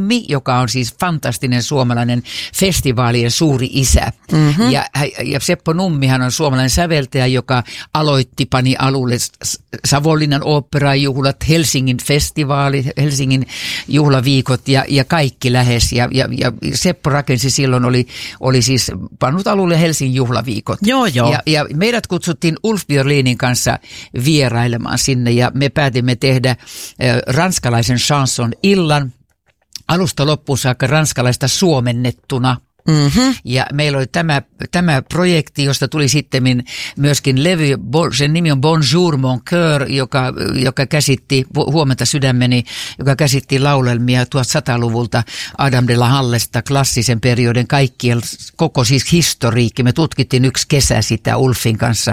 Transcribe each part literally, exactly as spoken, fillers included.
Nummi, joka on siis fantastinen suomalainen festivaalien suuri isä. Mm-hmm. Ja, ja Seppo Nummihan on suomalainen säveltäjä, joka aloitti, pani alulle Savonlinnan oopperajuhlat, Helsingin festivaali, Helsingin juhlaviikot ja, ja kaikki lähes. Ja, ja, ja Seppo rakensi silloin, oli, oli siis pannut alulle Helsingin juhlaviikot. Joo, joo. Ja, ja meidät kutsuttiin Ulf Björlinin kanssa vierailemaan sinne ja me päätimme tehdä äh, ranskalaisen chanson illan alusta loppuun saakka ranskalaista suomennettuna. Mm-hmm. Ja meillä oli tämä, tämä projekti, josta tuli sitten myöskin levy, sen nimi on Bonjour mon cœur, joka, joka käsitti, huomenta sydämeni, joka käsitti laulelmia tuhatsataluvulta Adam de la Hallesta, klassisen periodin kaikkien, koko siis historiikki. Me tutkittiin yksi kesä sitä Ulfin kanssa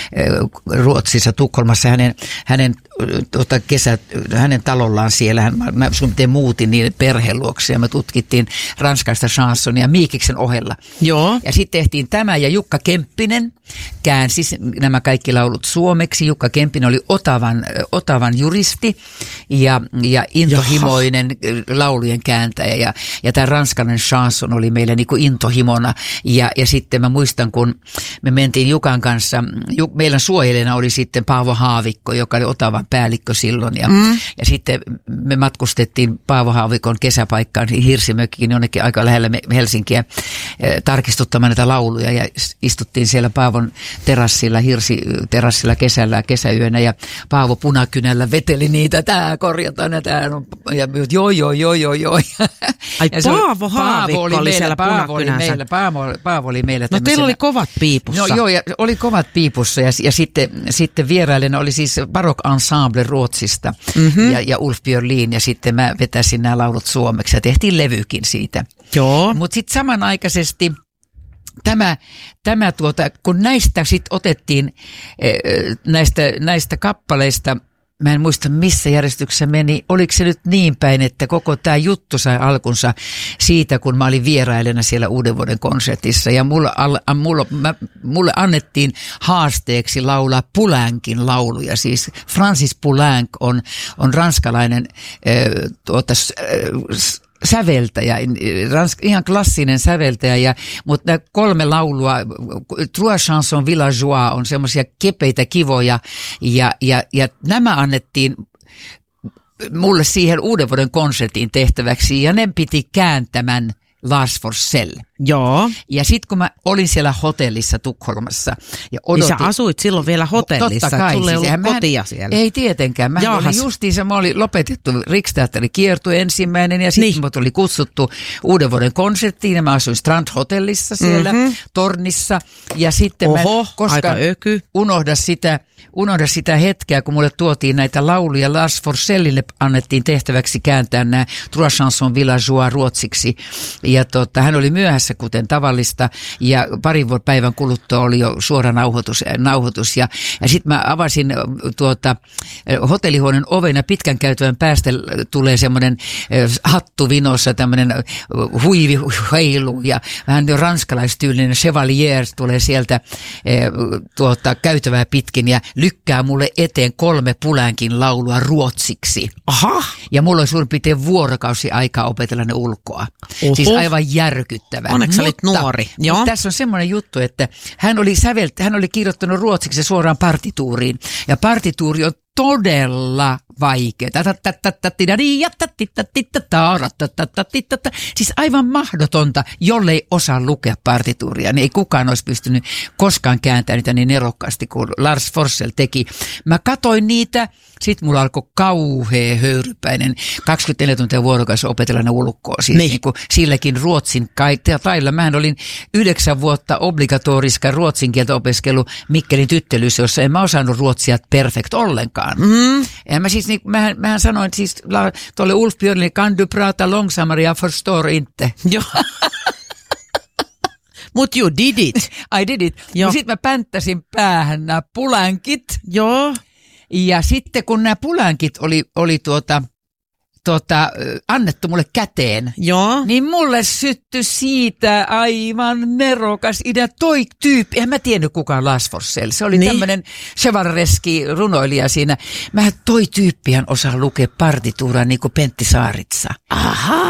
Ruotsissa, Tukholmassa, hänen, hänen, tuota, kesä, hänen talollaan siellä. Hän, mä suunnilleen muutin niin perheen luokse ja me tutkittiin ranskaista chansonia Miikiksi ohella. Joo. Ja sitten tehtiin tämä ja Jukka Kemppinen käänsi nämä kaikki laulut suomeksi. Jukka Kemppinen oli Otavan, Otavan juristi ja, ja intohimoinen Jaha. laulujen kääntäjä ja, ja tämä ranskalainen chanson oli meillä niin kuin intohimona ja, ja sitten mä muistan, kun me mentiin Jukan kanssa, Juk, meidän suojelijana oli sitten Paavo Haavikko, joka oli Otavan päällikkö silloin ja, mm. ja sitten me matkustettiin Paavo Haavikon kesäpaikkaan Hirsimökkiin jonnekin aika lähellä Helsinkiä tarkistuttamaan näitä lauluja ja istuttiin siellä Paavon terassilla, hirsiterassilla kesällä kesäyönä ja Paavo punakynällä veteli niitä, tää korjataan ja tää on, ja joo joo joo joo joo. Ai ja Paavo Haavikko oli, oli siellä Paavo oli meillä, Paavo, Paavo oli meillä. No teillä oli kovat piipussa. No joo, ja oli kovat piipussa ja, ja sitten, sitten vierailena oli siis Baroque Ensemble Ruotsista mm-hmm. ja, ja Ulf Björlin ja sitten mä vetäisin nämä laulut suomeksi ja tehtiin levykin siitä. Joo. Mutta sitten samanaikaisesti tämä, tämä tuota, kun näistä sitten otettiin näistä, näistä kappaleista, mä en muista missä järjestyksessä meni, oliko se nyt niin päin, että koko tämä juttu sai alkunsa siitä, kun mä olin vierailena siellä Uudenvuoden konsertissa ja mulle, mulle, mä, mulle annettiin haasteeksi laulaa Poulencin lauluja. Siis Francis Poulenc on, on ranskalainen äh, tuota, äh, säveltäjä, ihan klassinen säveltäjä, ja, mutta nämä kolme laulua, Trois chansons villageois on semmoisia kepeitä kivoja, ja, ja, ja nämä annettiin mulle siihen Uudenvuoden konsertin tehtäväksi, ja ne piti kääntämän Lars Forssell. Joo. Ja sitten kun mä olin siellä hotellissa Tukholmassa ja odotin. Niin sä asuit silloin vielä hotellissa, totta kai, sulla ei siis, ollut kotia en, siellä. Ei tietenkään. Mä Jahas. olin justiinsa, mä olin lopetettu Riksteatterin kiertue ensimmäinen ja sitten niin. mut oli kutsuttu Uudenvuoden konserttiin ja mä asuin Strand Hotellissa siellä mm-hmm. tornissa ja sitten Oho, mä, koska aika öky. unohda sitä, unohda sitä hetkeä, kun mulle tuotiin näitä lauluja, Lars Forssellille annettiin tehtäväksi kääntää nämä Trois chansons villageois ruotsiksi ja tota, hän oli myöhässä kuten tavallista ja parin vuoden päivän kuluttua oli jo suora nauhoitus, nauhoitus ja, ja sitten mä avasin tuota, hotellihuoneen oven ja pitkän käytävän päästä tulee semmoinen hattu vinossa tämmöinen huivi heilu ja vähän jo ranskalaistyylinen chevalier tulee sieltä tuota, käytävää pitkin ja lykkää mulle eteen kolme Poulencin laulua ruotsiksi. Aha. Ja mulla oli suurin piirtein vuorokausi aikaa opetella ne ulkoa. Oho. Siis aivan järkyttävää. Onneksi olit nuori. Joo. Tässä on semmoinen juttu, että hän oli, sävelt, hän oli kirjoittanut ruotsiksi suoraan partituuriin. Ja partituuri on todella vaikea. Siis aivan mahdotonta, jollei osaa lukea partituuria. Niin ei kukaan olisi pystynyt koskaan kääntämään niitä niin nerokkaasti kuin Lars Forssell teki. Mä katoin niitä, sitten mulla alkoi kauhea höyrypäinen kaksikymmentäneljä tuntia vuorokaudessa opetella ne ulkoa. Siis niin. Niin kuin silläkin ruotsin tailla. Mähän olin yhdeksän vuotta obligatoriska ruotsin kieltä opiskellut Mikkelin tyttelyssä, jossa en mä osannut ruotsia perfekt ollenkaan. Mm. Ja mä siis, niin, mähän, mähän sanoin siis tuolle Ulf Björlin, kan du prata långsammare, jag förstår inte. Joo. Mut you did it. I did it. Sitten mä pänttäsin päähän nämä Poulencit. Joo. Ja sitten kun nämä Poulencit oli, oli tuota... Tota, annettu mulle käteen, joo. Niin mulle syttyi siitä aivan nerokas idea. Toi tyyppi, en mä tiennyt kukaan Lars Forssell, se oli niin. Tämmöinen chevalereski runoilija siinä. Mä toi tyyppihän osaa lukea partituuraa niin kuin Pentti Saaritsa. Aha.